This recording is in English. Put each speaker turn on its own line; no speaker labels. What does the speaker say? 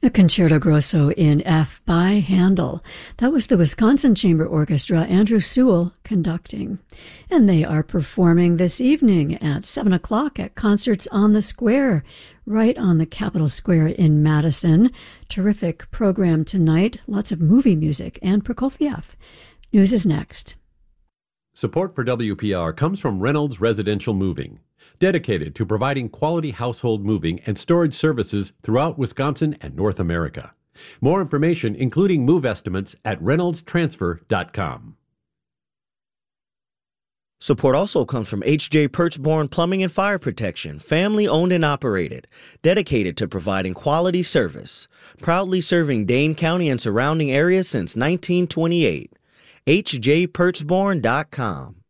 A Concerto Grosso in F by Handel. That was the Wisconsin Chamber Orchestra, Andrew Sewell conducting. And they are performing this evening at 7 o'clock at Concerts on the Square, right on the Capitol Square in Madison. Terrific program tonight. Lots of movie music and Prokofiev. News is next.
Support for WPR comes from Reynolds Residential Moving, dedicated to providing quality household moving and storage services throughout Wisconsin and North America. More information, including move estimates, at reynoldstransfer.com.
Support also comes from H.J. Perchborn Plumbing and Fire Protection, family owned and operated, dedicated to providing quality service. Proudly serving Dane County and surrounding areas since 1928. hjperchborn.com.